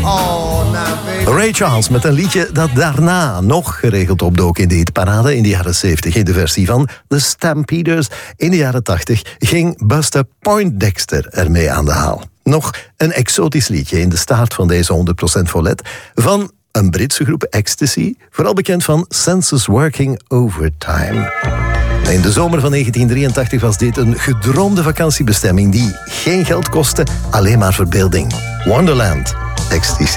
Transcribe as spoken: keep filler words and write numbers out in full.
Oh, nou, baby. Ray Charles met een liedje dat daarna nog geregeld opdook in de hitparade in de jaren zeventig. In de versie van The Stampeders. In de jaren tachtig ging Buster Poindexter ermee aan de haal. Nog een exotisch liedje in de staart van deze honderd procent Follett van een Britse groep, Ecstasy, vooral bekend van Senses Working Overtime. In de zomer van negentien drieëntachtig was dit een gedroomde vakantiebestemming die geen geld kostte, alleen maar verbeelding. Wonderland, Ecstasy.